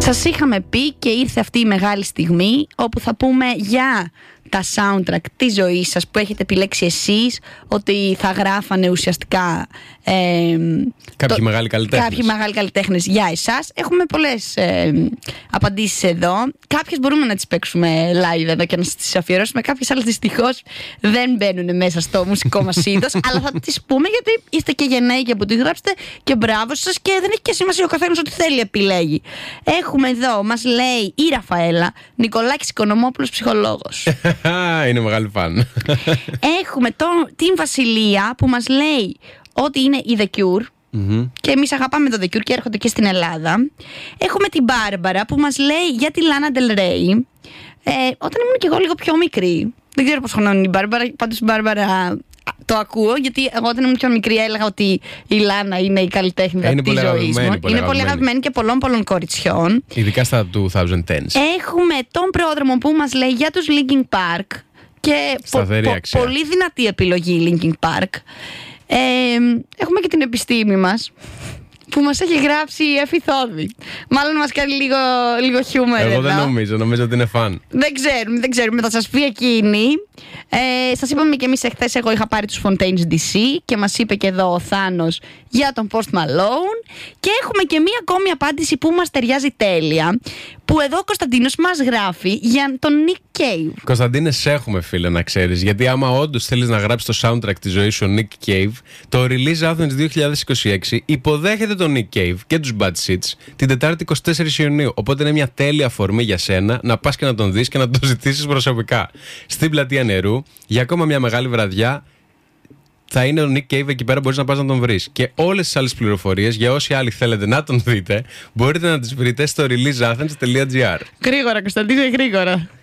Σας είχαμε πει και ήρθε αυτή η μεγάλη στιγμή όπου θα πούμε για τα soundtrack της ζωής σας που έχετε επιλέξει εσείς, ότι θα γράφανε ουσιαστικά κάποιοι μεγάλοι καλλιτέχνες για εσάς. Έχουμε πολλές απαντήσεις εδώ. Κάποιες μπορούμε να τις παίξουμε live εδώ και να σας τις αφιερώσουμε. Κάποιες άλλες δυστυχώς δεν μπαίνουν μέσα στο μουσικό μας είδος. Αλλά θα τις πούμε γιατί είστε και γενναίοι και που τη γράψετε και μπράβο σας και δεν έχει και σημασία, ο καθένας ό,τι θέλει επιλέγει. Έχουμε εδώ, μας λέει η Ραφαέλα, Νικολάκης Οικονομόπουλος, ψυχολόγος. Είναι μεγάλη φαν. Έχουμε την Βασιλεία που μας λέει ότι είναι η The Cure. Και εμείς αγαπάμε το The Cure και έρχονται και στην Ελλάδα. Έχουμε την Μπάρμπαρα που μας λέει για τη Λάνα Del Rey. Όταν ήμουν και εγώ λίγο πιο μικρή, δεν ξέρω πόσο χρόνο είναι η Μπάρμπαρα, πάντως η Μπάρμπαρα το ακούω, γιατί εγώ όταν ήμουν πιο μικρή έλεγα ότι η Λάνα είναι η καλλιτέχνη της ζωής μου. Είναι πολύ αγαπημένη και πολλών κοριτσιών. Ειδικά στα 2010s. Έχουμε τον πρόδρομο που μας λέει για τους Linkin Park. Και πολύ δυνατή επιλογή Linkin Park. Έχουμε και την επιστήμη μας που μας έχει γράψει η Εφη Θόδη. Μάλλον μας κάνει λίγο χιούμορ εδώ. Εγώ δεν νομίζω ότι είναι φαν. Δεν ξέρουμε, θα σας πει εκείνη. Σας είπαμε και εμείς εχθές, εγώ είχα πάρει τους Fontaines DC και μας είπε και εδώ ο Θάνος για τον Post Malone. Και έχουμε και μία ακόμη απάντηση που μας ταιριάζει τέλεια, που εδώ ο Κωνσταντίνος μας γράφει για τον Nick Cave. Κωνσταντίνε, σε έχουμε φίλε να ξέρεις, γιατί άμα όντως θέλεις να γράψεις το soundtrack της ζωής σου ο Nick Cave, το Release Athens 2026 υποδέχεται τον Nick Cave και τους Bad Seeds την Τετάρτη 24 Ιουνίου. Οπότε είναι μια τέλεια αφορμή για σένα να πας και να τον δεις και να τον ζητήσεις προσωπικά. Στην Πλατεία Νερού, για ακόμα μια μεγάλη βραδιά, θα είναι ο Nick Cave εκεί πέρα, μπορείς να πας να τον βρεις. Και όλες τις άλλες πληροφορίες, για όσοι άλλοι θέλετε να τον δείτε, μπορείτε να τις βρείτε στο releaseathens.gr. Γρήγορα, Κωνσταντίνε, γρήγορα.